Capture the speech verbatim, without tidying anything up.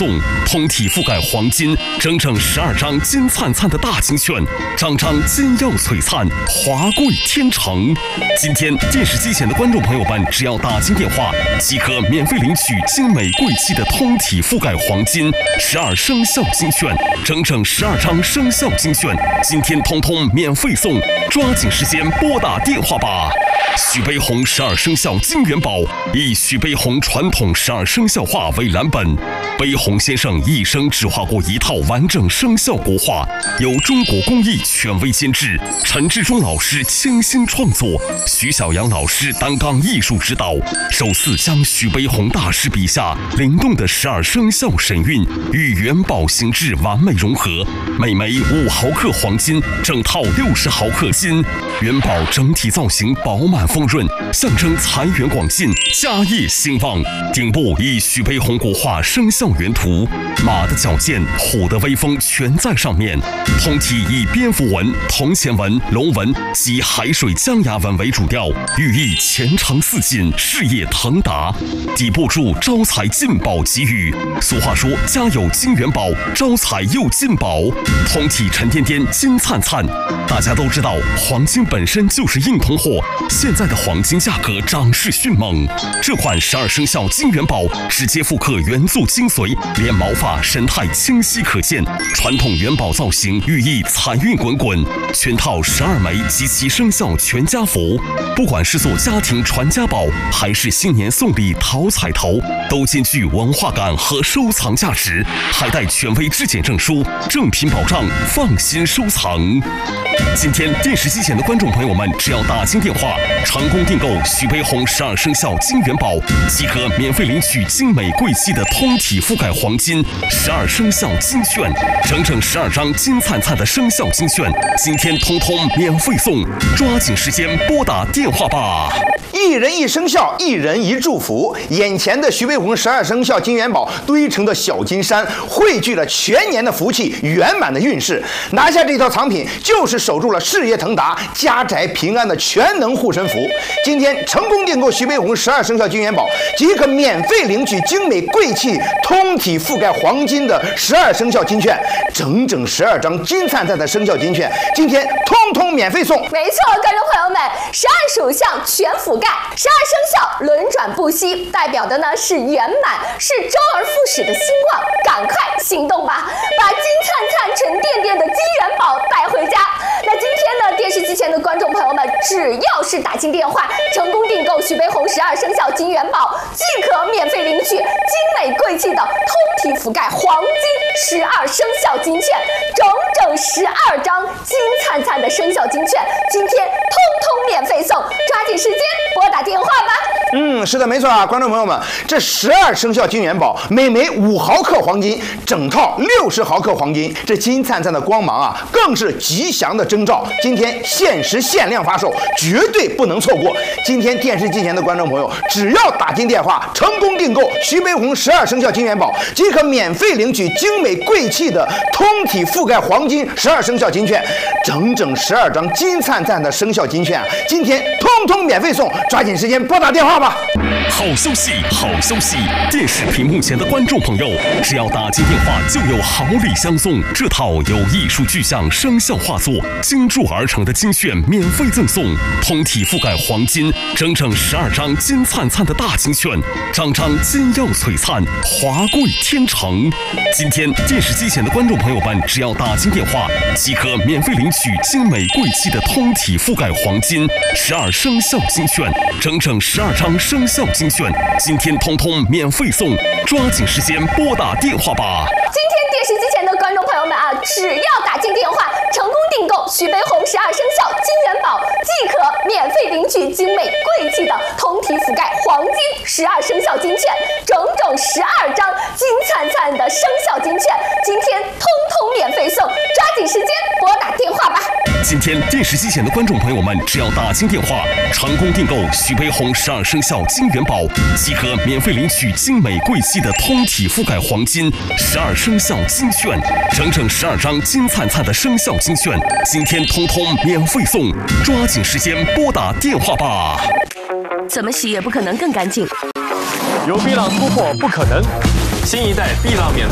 送，通体覆盖黄金，整整十二张金灿灿的大金券，张张金耀璀璨，华贵天成。今天电视机前的观众朋友们，只要打进电话，即可免费领取精美贵气的通体覆盖黄金十二生肖金券，整整十二张生肖金券，今天通通免费送，抓紧时间拨打电话吧。许悲鸿十二生肖金元宝以许悲鸿传统十二生肖画为蓝本，悲鸿先生一生只画过一套完整生肖国画，由中国工艺权威监制，陈志忠老师倾心创作，徐小阳老师担纲艺术指导，首次将许悲鸿大师笔下灵动的十二生肖神韵与元宝形制完美融合，每枚五毫克黄金，整套六十毫克金，元宝整体造型饱满丰润，象征财源广进，家业兴旺。顶部以许悲鸿国画生肖原图，马的矫健，虎的威风全在上面。通体以蝙蝠纹、铜钱纹、龙纹及海水江崖纹为主调，寓意前程似锦，事业腾达。底部注招财进宝吉语，俗话说家有金元宝，招财又进宝。通体沉甸甸，金灿灿。大家都知道，黄金本身就是硬通货，现在的黄金价格涨势迅猛。这款十二生肖金元宝直接复刻原作精髓，连毛发神态清晰可见，传统元宝造型寓意财运滚滚。全套十二枚及其生肖全家福，不管是做家庭传家宝，还是新年送礼讨彩头，都兼具文化感和收藏价值，还带权威质检证书，正品保障，放心收藏。今天电视机前的观众朋友们，只要打进电话，成功订购许悲鸿十二生肖金元宝，即可免费领取精美贵气的通体覆盖黄金十二生肖金券，整整十二张金灿灿的生肖金券，今天通通免费送，抓紧时间拨打电话吧。 一人一生肖，一人一祝福。眼前的徐悲鸿十二生肖金元宝堆成的小金山，汇聚了全年的福气，圆满的运势。拿下这套藏品，就是守住了事业腾达、家宅平安的全能护身符。今天成功订购徐悲鸿十二生肖金元宝，即可免费领取精美贵气、通体覆盖黄金的十二生肖金券，整整十二张金灿灿的生肖金券，今天通通免费送。 没错，观众朋友们，十二属相全覆盖。十二生肖轮转不息，代表的呢是圆满，是周而复始的兴旺。赶快行动吧，把金灿灿、沉甸甸的金元宝带回家。那今天呢，电视机前的观众朋友们，只要是打进电话，成功订购许悲鸿十二生肖金元宝，即可免费领取精美贵气的通体覆盖黄金十二生肖金券，整整十二张金灿灿的生肖金券，今天通通免费送，抓紧时间拨打电话吧。 嗯，是的，没错啊，观众朋友们，这十二生肖金元宝每枚五毫克黄金，整套六十毫克黄金，这金灿灿的光芒啊，更是吉祥的征兆。今天限时限量发售，绝对不能错过。今天电视机前的观众朋友，只要打进电话，成功订购徐悲鸿十二生肖金元宝，即可免费领取精美贵气的通体覆盖黄金十二生肖金券，整整十二张金灿灿的生肖金券啊，今天通通免费送，抓紧时间拨打电话吧。 好消息，好消息！电视屏幕前的观众朋友，只要打进电话，就有好礼相送。这套由艺术具象生肖画作精铸而成的金券免费赠送，通体覆盖黄金，整整十二张金灿灿的大金券，张张金耀璀璨，华贵天成。今天电视机前的观众朋友们，只要打进电话，即可免费领取精美贵气的通体覆盖黄金十二生肖金券，整整十二张生肖金券，今天通通免费送，抓紧时间拨打电话吧。 今天电视机前的观众朋友们啊，只要打进电话，成功订购许悲鸿十二生肖金元宝，即可免费领取精美贵气的通体覆盖黄金十二生肖金券，整整十二张金灿灿的生肖金券，今天通通免费送，抓紧时间拨打电话吧。 今天电视机前的观众朋友们，只要打进电话，成功订购许悲鸿十二生肖金元宝，即可免费领取精美贵气的通体覆盖黄金十二生肖金券，整整十二张金灿灿的生肖金券，今天通通免费送，抓紧时间拨打电话吧。 怎么洗也不可能更干净。 由碧浪突破不可能，新一代碧浪免